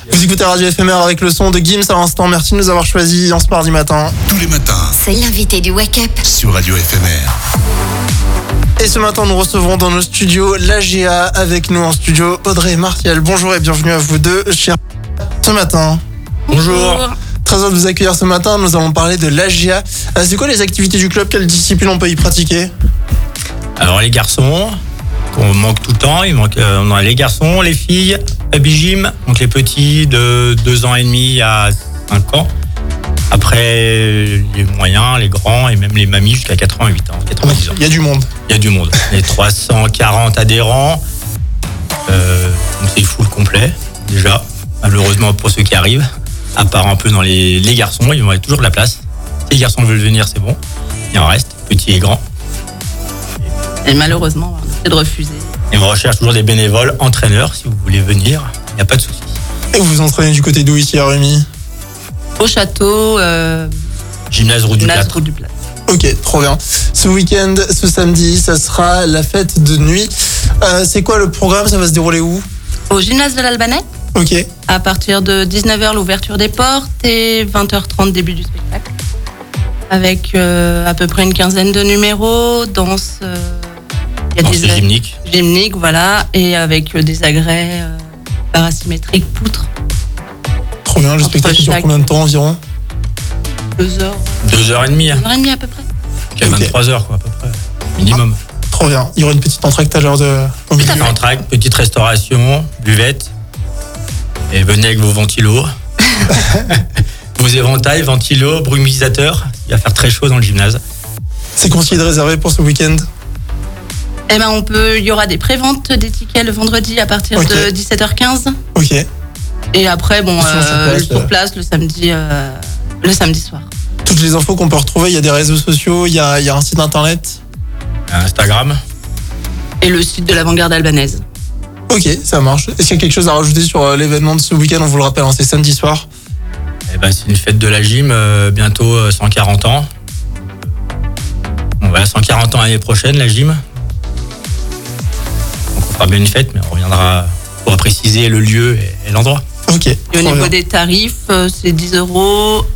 Vous écoutez Radio FMR avec le son de Gims à l'instant. Merci de nous avoir choisis en ce mardi matin. Tous les matins. C'est l'invité du Wake Up Sur Radio FMR. Et ce matin, nous recevrons dans nos studios l'AGA. Avec nous en studio, Audrey et Martial. Bonjour et bienvenue à vous deux, chers. Ce matin. Bonjour. Très heureux de vous accueillir ce matin. Nous allons parler de l'AGA. C'est quoi les activités du club? Quelles disciplines on peut y pratiquer? Alors les garçons, qu'on manque tout le temps, on a les garçons, les filles, baby gym, donc les petits de 2 ans et demi à 5 ans. Après les moyens, les grands et même les mamies jusqu'à 88 ans, 90 ans. Il y a du monde. Il y a du monde. Les 340 adhérents, donc c'est full complet déjà, malheureusement pour ceux qui arrivent. À part un peu dans les garçons, ils vont avoir toujours de la place. Si les garçons veulent venir, c'est bon. Il en reste, petits et grands. Et malheureusement, on essaie de refuser. Et on recherche toujours des bénévoles, entraîneurs, si vous voulez venir, il n'y a pas de souci. Et vous vous entraînez du côté d'où ici à Rémy? Au château, Gymnase Route du Plâtre. Ok, trop bien. Ce week-end, ce samedi, ça sera la fête de nuit. C'est quoi le programme? Ça va se dérouler où? Au gymnase de l'Albanais. Ok. À partir de 19h, l'ouverture des portes et 20h30, début du spectacle. Avec à peu près une quinzaine de numéros, danse... il y a des gymnique. Gymnique, voilà, et avec des agrès parasymétriques, poutres. Trop bien, le spectacle dure combien de temps environ? 2 heures. 2h30. 2h30 à peu près. Jusqu'à 23h, quoi, à peu près. Minimum. Trop bien. Il y aura une petite entracte à l'heure au milieu. Entracte, petite restauration, buvette. Et venez avec vos ventilos. Vos éventails, ventilos, brumisateurs. Il va faire très chaud dans le gymnase. C'est conseillé de réserver pour ce week-end? Eh ben, il y aura des préventes des tickets le vendredi à partir de 17h15. Ok. Et après, sur place le samedi soir. Toutes les infos qu'on peut retrouver, il y a des réseaux sociaux, il y a un site internet. Instagram. Et le site de l'Avant-Garde albanaise. Ok, ça marche. Est-ce qu'il y a quelque chose à rajouter sur l'événement de ce week-end? On vous le rappelle, c'est samedi soir. Eh ben, c'est une fête de la gym, bientôt 140 ans. On va à 140 ans l'année prochaine, la gym. Donc on fera bien une fête, mais on reviendra pour préciser le lieu et l'endroit. Ok. Et au niveau des tarifs, c'est 10 €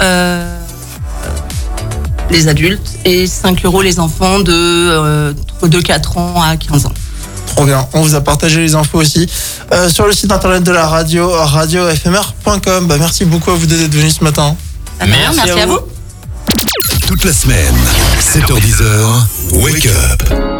les adultes et 5 € les enfants de 4 ans à 15 ans. Trop bien, on vous a partagé les infos aussi sur le site internet de la radio, radiofmr.com. Merci beaucoup à vous deux d'être venus ce matin. Merci à vous. Toute la semaine, 7h-10h, Wake Up